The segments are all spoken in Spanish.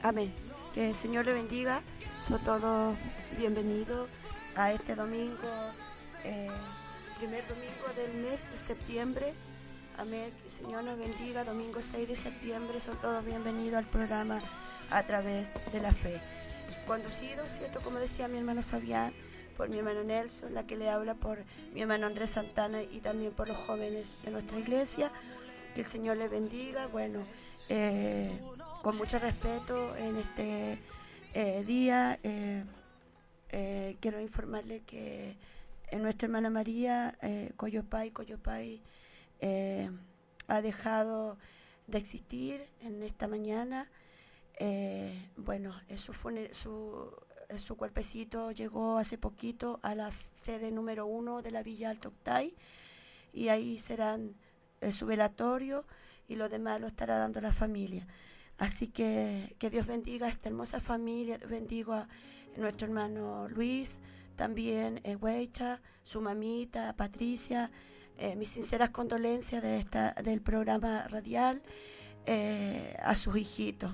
Amén. Que el Señor le bendiga. Son todos bienvenidos a este domingo, primer domingo del mes de septiembre. Amén. Que el Señor nos bendiga. Domingo 6 de septiembre. Son todos bienvenidos al programa A Través de la Fe. Conducido, ¿cierto? Como decía mi hermano Fabián, por mi hermano Nelson, la que le habla, por mi hermano Andrés Santana y también por los jóvenes de nuestra iglesia. Que el Señor les bendiga. Bueno, con mucho respeto en este día, quiero informarle que nuestra hermana María Coyopay ha dejado de existir en esta mañana. Bueno, su cuerpecito llegó hace poquito a la sede número 1 de la Villa Alto Octay, y ahí serán su velatorio y lo demás lo estará dando la familia. Así que Dios bendiga a esta hermosa familia. Bendigo a nuestro hermano Luis, también Weicha, su mamita Patricia. Mis sinceras condolencias del programa radial a sus hijitos.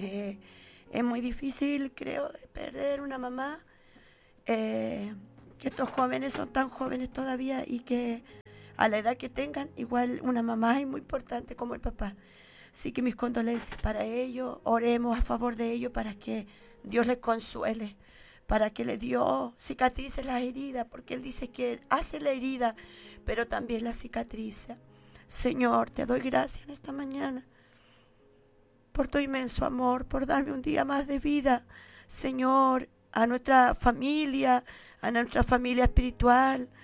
Es muy difícil, creo, perder una mamá, que estos jóvenes son tan jóvenes todavía y que a la edad que tengan, igual una mamá es muy importante como el papá. Así que mis condolencias para ellos, oremos a favor de ellos para que Dios les consuele, para que Dios cicatrice las heridas, porque Él dice que Él hace la herida, pero también la cicatriza. Señor, te doy gracias en esta mañana por tu inmenso amor, por darme un día más de vida. Señor, a nuestra familia espiritual,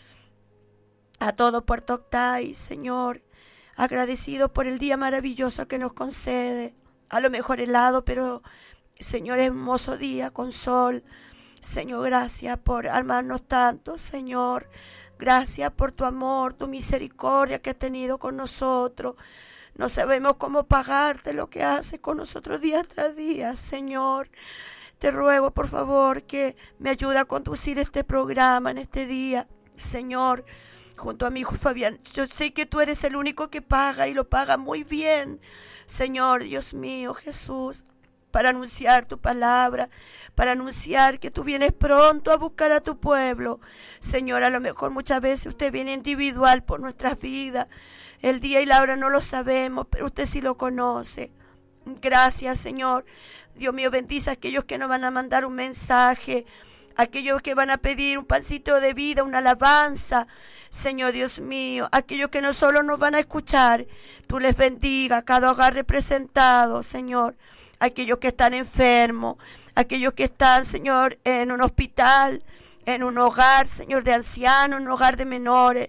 a todo Puerto Octay, Señor, agradecido por el día maravilloso que nos concede. A lo mejor helado, pero Señor, hermoso día con sol. Señor, gracias por amarnos tanto, Señor. Gracias por tu amor, tu misericordia que has tenido con nosotros. No sabemos cómo pagarte lo que haces con nosotros día tras día, Señor. Te ruego, por favor, que me ayude a conducir este programa en este día, Señor, junto a mi hijo Fabián. Yo sé que tú eres el único que paga y lo paga muy bien, Señor, Dios mío, Jesús, para anunciar tu palabra, para anunciar que tú vienes pronto a buscar a tu pueblo. Señor, a lo mejor muchas veces usted viene individual por nuestras vidas. El día y la hora no lo sabemos, pero usted sí lo conoce. Gracias, Señor. Dios mío, bendice a aquellos que nos van a mandar un mensaje, aquellos que van a pedir un pancito de vida, una alabanza. Señor Dios mío, aquellos que no solo nos van a escuchar, tú les bendiga a cada hogar representado, Señor. Aquellos que están enfermos, aquellos que están, Señor, en un hospital, en un hogar, Señor, de ancianos, en un hogar de menores,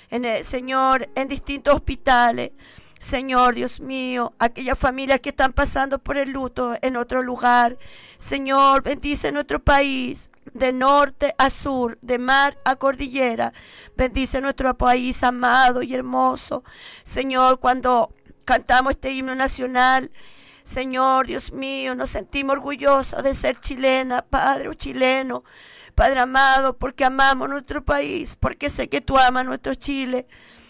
Señor, en distintos hospitales. Señor, Dios mío, aquellas familias que están pasando por el luto en otro lugar. Señor, bendice nuestro país, de norte a sur, de mar a cordillera. Bendice nuestro país amado y hermoso. Señor, cuando cantamos este himno nacional, Señor, Dios mío, nos sentimos orgullosos de ser chilena, Padre o chileno. Padre amado, porque amamos nuestro país, porque sé que tú amas nuestro Chile.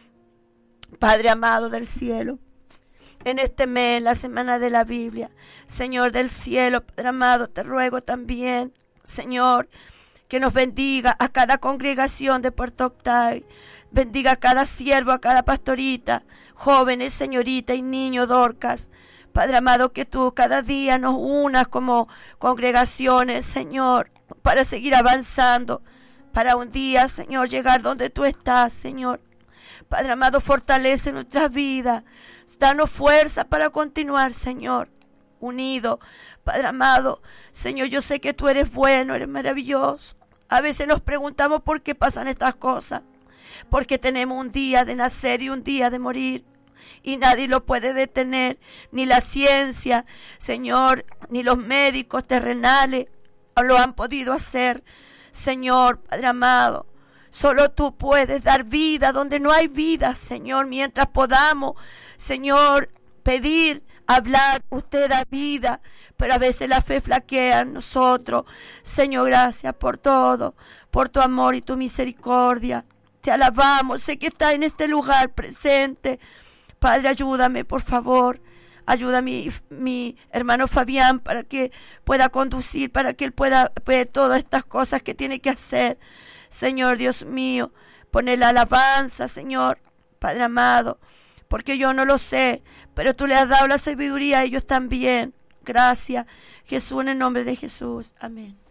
Padre amado del cielo, en este mes, la semana de la Biblia, Señor del cielo, Padre amado, te ruego también, Señor, que nos bendiga a cada congregación de Puerto Octay. Bendiga a cada siervo, a cada pastorita, jóvenes, señorita y niños, Dorcas. Padre amado, que tú cada día nos unas como congregaciones, Señor, para seguir avanzando, para un día, Señor, llegar donde tú estás, Señor. Padre amado, fortalece nuestras vidas, danos fuerza para continuar, Señor, unidos. Padre amado, Señor, yo sé que tú eres bueno, eres maravilloso. A veces nos preguntamos por qué pasan estas cosas, porque tenemos un día de nacer y un día de morir. Y nadie lo puede detener, ni la ciencia, Señor, ni los médicos terrenales lo han podido hacer. Señor, Padre amado, solo tú puedes dar vida donde no hay vida, Señor. Mientras podamos, Señor, pedir, hablar, usted da vida, pero a veces la fe flaquea en nosotros. Señor, gracias por todo, por tu amor y tu misericordia. Te alabamos, sé que está en este lugar presente. Padre, ayúdame, por favor, Ayuda a mi hermano Fabián para que pueda conducir, para que él pueda ver todas estas cosas que tiene que hacer. Señor Dios mío, poner la alabanza, Señor, Padre amado, porque yo no lo sé, pero tú le has dado la sabiduría a ellos también. Gracias, Jesús, en el nombre de Jesús. Amén.